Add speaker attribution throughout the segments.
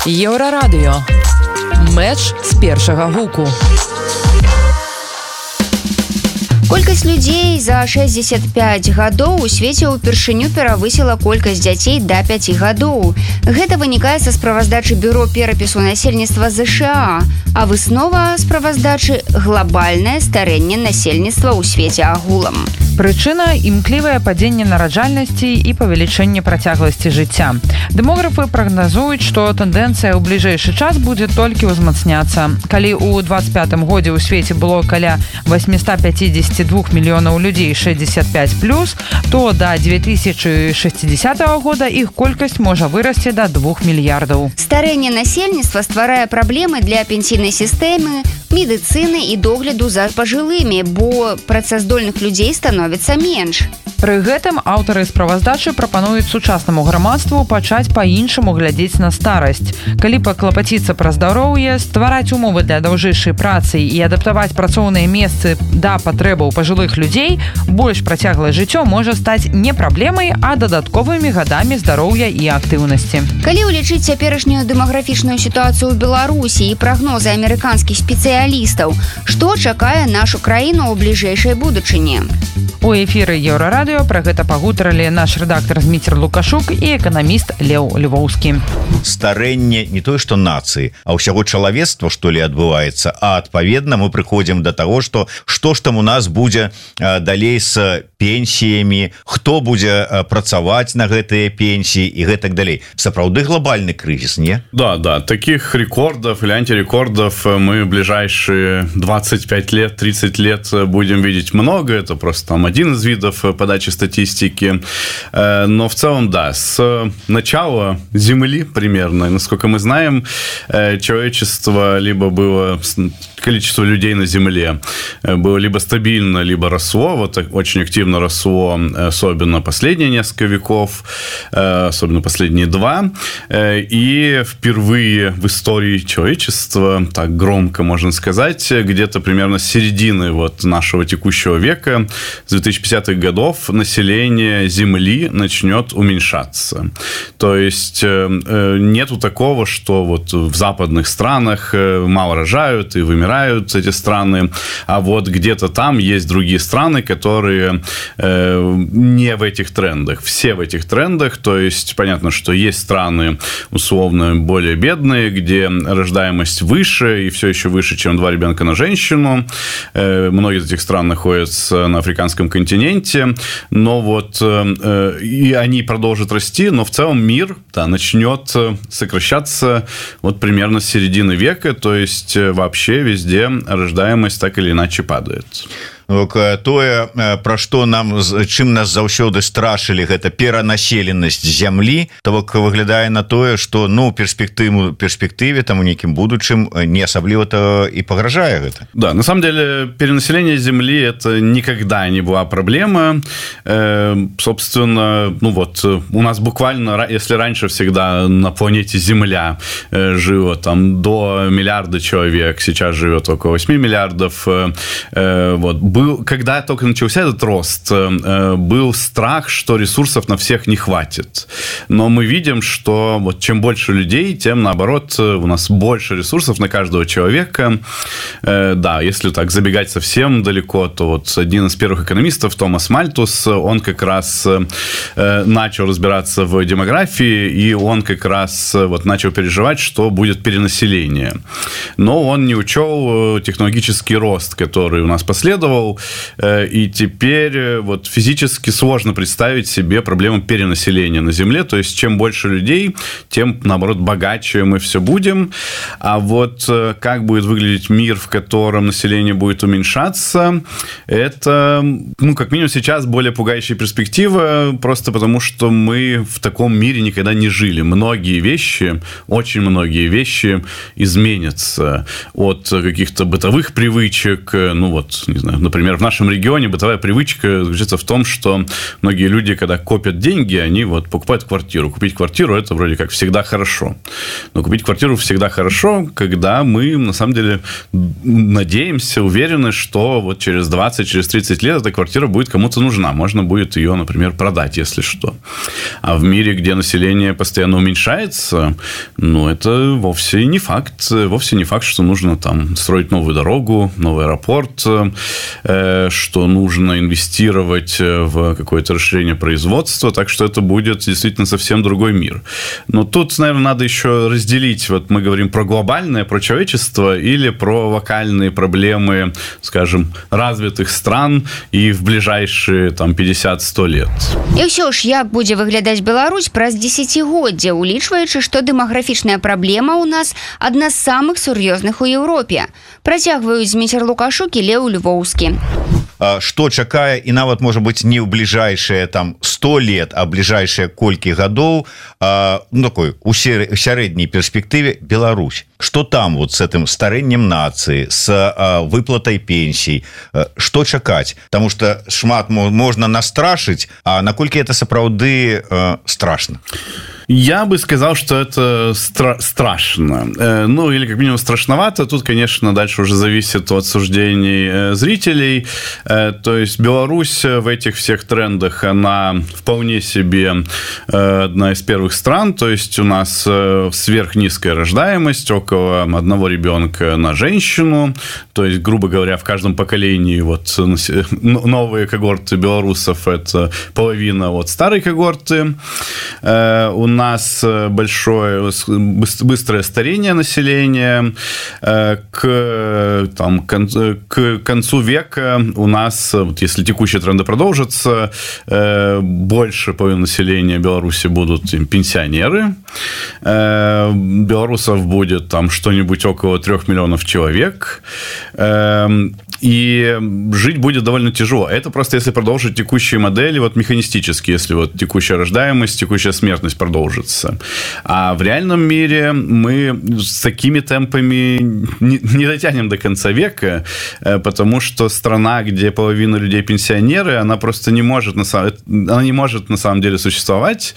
Speaker 1: Еўрарадыё. Мэч з першага гуку.
Speaker 2: Колькасць людзей за 65 гадоў у свеце ўпершыню перавысіла колькасць дзяцей да 5 гадоў. Гэта вынікае са справаздачы Бюро перапісу насельніцтва ЗША, а выснова справаздачы глобальнае старэнне насельніцтва ў свеце агулам.
Speaker 3: Прычына – імклівае падзенне нараджальнасці і павелічэнне працягласці жыцця. Дэмографы прагназуюць, што тэндэнцыя ў бліжэйшы час будзе толькі ўзмацняцца. Калі ў 25 годзе ў свеце было каля 852 мільёнаў людзей 65+, то да 2060 года іх колькасць можа вырасці да 2 мільярдаў.
Speaker 2: Старэнне насельніцтва стварае праблемы для пенсійнай сістэмы, медыцыны і догляду за пажылымі, бо працаздольных людзей становіцца менш.
Speaker 3: Пры гэтым аўтары справаздачы прапануюць сучаснаму грамадству пачаць па-іншаму глядзець на старасць. Калі паклапаціцца пра здароўе, ствараць умовы для даўжэйшай працы і адаптаваць працоўныя месцы да патрэбаў пажылых людзей, больш працяглае жыццё можа стаць не праблемай, а дадатковымі гадамі здароўя і актыўнасці.
Speaker 2: Калі ўлічыць цяперашнюю дэмаграфічную сітуацыю ў Беларусі і прагнозы амерыканскіх спецыялістаў, што чакае нашу краіну ў бліжэйшай будучыні?
Speaker 3: У эфіры Еўрарадыё пра гэта пагутарылі наш рэдактар Зміцер Лукашук і эканаміст Леў Львоўскі.
Speaker 4: Старэнне не тое, што нацыі, а ўсяго чалавецтва, што ли, адбываецца. А адпаведна мы прыходзім да таго, што ж там у нас будзе далей з пенсіямі, хто будзе працаваць на гэтыя пенсіі і гэтак далей. Сапраўды глобальны крызіс, не?
Speaker 5: Да, таких рекордов или антирекордов мы в ближайшие 25 лет, 30 лет будем видеть много. Это просто там один из видов подачи статистики. Но в целом, да, с начала Земли примерно, насколько мы знаем, человечество либо было... количество людей на Земле было либо стабильно, либо росло, вот очень активно росло, особенно последние несколько веков, особенно последние 2, и впервые в истории человечества, так громко можно сказать, где-то примерно с середины вот нашего текущего века, с 2050-х годов, население Земли начнет уменьшаться. То есть нету такого, что вот в западных странах мало рожают и вымирают эти страны, а вот где-то там есть другие страны, которые не в этих трендах. Все в этих трендах, то есть понятно, что есть страны условно более бедные, где рождаемость выше и все еще выше, чем 2 ребенка на женщину. Многие из этих стран находятся на африканском континенте, но вот и они продолжат расти, но в целом мир начнет сокращаться вот примерно с середины века, то есть вообще везде рождаемость так или иначе падает.
Speaker 4: Тое, пра што нам, чым нас заўсёды страшылі, гэта перанаселенасць зямлі, то бок выглядае на тое, што перспектыве там у нейкім будучым не асабліва-то и пагражае гэта.
Speaker 5: Да, на самом деле перенаселение земли это никогда не была проблема. Собственно, ну вот у нас буквально, если раньше всегда на планете Земля жило там до миллиарда человек, сейчас живет около 8 миллиардов, вот, когда только начался этот рост, был страх, что ресурсов на всех не хватит. Но мы видим, что вот чем больше людей, тем, наоборот, у нас больше ресурсов на каждого человека. Да, если так забегать совсем далеко, то вот один из первых экономистов, Томас Мальтус, он как раз начал разбираться в демографии, и он как раз вот начал переживать, что будет перенаселение. Но он не учел технологический рост, который у нас последовал, и теперь вот физически сложно представить себе проблему перенаселения на Земле, то есть чем больше людей, тем, наоборот, богаче мы все будем, а вот как будет выглядеть мир, в котором население будет уменьшаться, это, ну, как минимум сейчас более пугающая перспектива, просто потому что мы в таком мире никогда не жили. Многие вещи, очень многие вещи изменятся от каких-то бытовых привычек, ну вот, не знаю, например, например, в нашем регионе бытовая привычка заключается в том, что многие люди, когда копят деньги, они вот покупают квартиру. Купить квартиру – это вроде как всегда хорошо. Но купить квартиру всегда хорошо, когда мы, на самом деле, надеемся, уверены, что вот через 20, через 30 лет эта квартира будет кому-то нужна. Можно будет ее, например, продать, если что. А в мире, где население постоянно уменьшается, ну, это вовсе не факт, что нужно там строить новую дорогу, новый аэропорт, что нужно инвестировать в какое-то расширение производства, так что это будет действительно совсем другой мир. Но тут, наверное, надо еще разделить, вот мы говорим про глобальное, про человечество или про локальные проблемы, скажем, развитых стран и в ближайшие там 50-100 лет.
Speaker 2: І ўсё ж, як будзе выглядаць Беларусь праз дзесяцігоддзя, улічваючы, што дэмаграфічная праблема ў нас адна з самых сур'ёзных у Еўропе. Працягваюць Зміцер Лукашук і Леў Львоўскі.
Speaker 4: Что чакае і нават можа быть не ў бліжэйшыя там 100 лет, а бліжэйшыя колькі гадоў, такой у сярэдняй перспектыве Беларусь. Что там вот с этим старэннем нацыі, с выплатай пенсій, что чакаць? Потому что шмат можна настрашыць, а наколькі это сапраўды страшно?
Speaker 5: Я бы сказал, что это страшно. Ну, или как минимум страшновато. Тут, конечно, дальше уже зависит от суждений зрителей. То есть Беларусь в этих всех трендах, она вполне себе одна из первых стран. То есть у нас сверхнизкая рождаемость, около 1 ребенка на женщину. То есть, грубо говоря, в каждом поколении вот новые когорты белорусов – это половина от старой когорты. У нас большое, быстрое старение населения. К концу века у нас, вот если текущие тренды продолжатся, больше половины населения Беларуси будут пенсионеры. Белорусов будет там что-нибудь около 3 миллионов человек. И жить будет довольно тяжело. Это просто если продолжить текущие модели, вот механистически, если вот текущая рождаемость, текущая смертность продолжится. А в реальном мире мы с такими темпами не дотянем до конца века, потому что страна, где половина людей пенсионеры, она просто не может на самом деле существовать.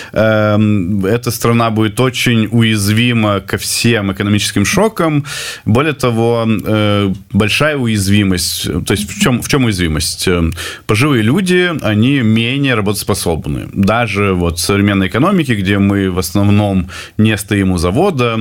Speaker 5: Эта страна будет очень уязвима ко всем экономическим шокам. Более того, большая уязвимость. То есть в чем уязвимость? Пожилые люди, они менее работоспособны. Даже вот в современной экономике, где мы в основном не стоим у завода,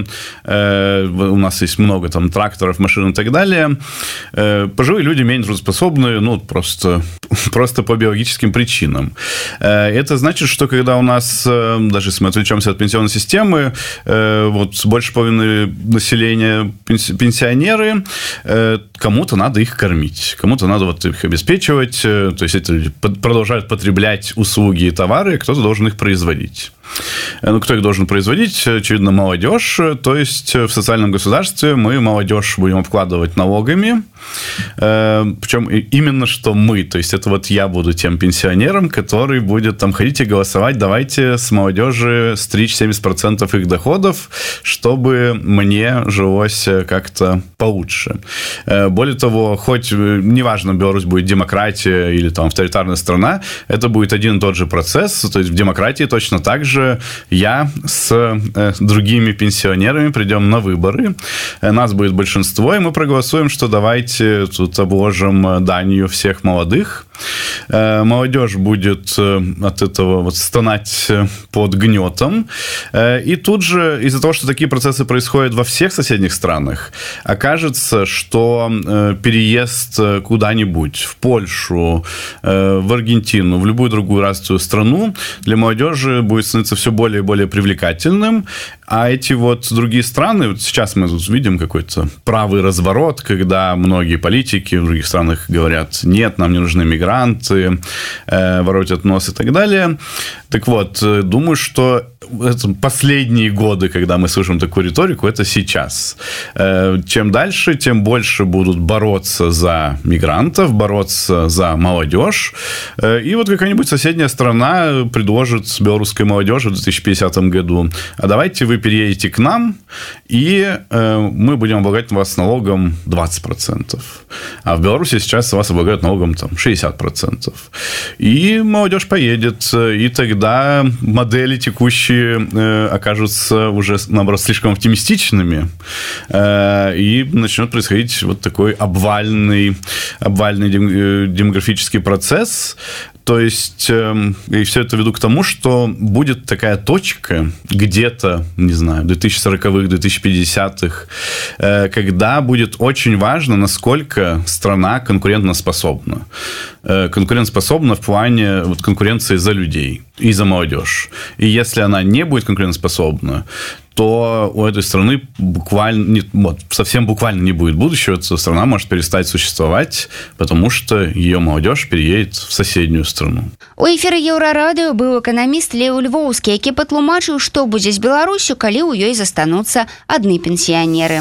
Speaker 5: у нас есть много там тракторов, машин и так далее, пожилые люди менее трудоспособны, ну, просто по биологическим причинам. Это значит, что когда у нас, даже если мы отвлечемся от пенсионной системы, вот больше половины населения пенсионеры, кому-то надо их кормить, кому-то надо вот их обеспечивать, то есть эти люди продолжают потреблять услуги и товары, кто-то должен их производить. Ну, кто их должен производить? Очевидно, молодежь. То есть в социальном государстве мы молодежь будем обкладывать налогами. Причем именно что мы. То есть это вот я буду тем пенсионером, который будет там ходить и голосовать. Давайте с молодежи стричь 70% их доходов, чтобы мне жилось как-то получше. Более того, хоть неважно, Беларусь будет демократия или там авторитарная страна, это будет один и тот же процесс. То есть в демократии точно так же я с другими пенсионерами придем на выборы. Нас будет большинство, и мы проголосуем, что давайте тут обложим данью всех молодых. Молодежь будет от этого вот стонать под гнетом. И тут же из-за того, что такие процессы происходят во всех соседних странах, окажется, что переезд куда-нибудь, в Польшу, в Аргентину, в любую другую развитую страну для молодежи будет становиться все более и более привлекательным. А эти вот другие страны, вот сейчас мы тут видим какой-то правый разворот, когда многие политики в других странах говорят: нет, нам не нужны мигранты, иммигранты воротят нос и так далее. Так вот, думаю, что это последние годы, когда мы слышим такую риторику, это сейчас. Чем дальше, тем больше будут бороться за мигрантов, бороться за молодежь. И вот какая-нибудь соседняя страна предложит белорусской молодежи в 2050 году: а давайте вы переедете к нам, и мы будем облагать вас налогом 20%. А в Беларуси сейчас вас облагают налогом там 60%. И молодежь поедет, и тогда модели текущие окажутся уже, наоборот, слишком оптимистичными, и начнет происходить вот такой обвальный демографический процесс. То есть, и все это веду к тому, что будет такая точка где-то, не знаю, 2040-х, 2050-х, когда будет очень важно, насколько страна конкурентоспособна. Конкурентоспособна в плане вот, конкуренции за людей и за молодежь. И если она не будет конкурентоспособна, то у этой страны совсем буквально не будет будущего. Эта страна может перестать существовать, потому что ее молодежь переедет в соседнюю страну.
Speaker 2: У эфіры Еўрарадыё быў эканаміст Леў Львоўскі, які патлумачыў, што будзе з Беларусю, калі ў ёй застануцца адны пенсіянеры.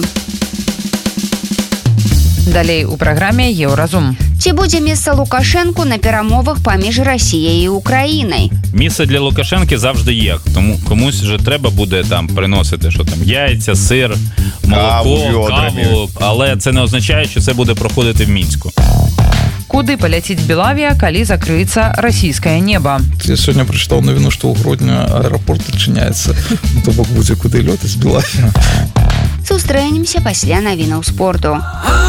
Speaker 3: Далей у праграме «Еўразум».
Speaker 2: Ці будзе месца Лукашэнку на перамовах паміж Расіяй і Українай?
Speaker 6: Місце для Лукашенки завжди є. Тому комусь же треба буде там приносити, що там яйця, сир, молоко, каву. Але це не означає, що це буде проходити в Мінську.
Speaker 3: Куды паляціць Белавія, калі закрыецца расійскае неба?
Speaker 7: Я сёння прачытаў навіну, што ў Гродні аэрапорт адчыняецца. То бок будзе куды лётаць Белавія.
Speaker 2: Сустрэнемся пасля навінаў спорту.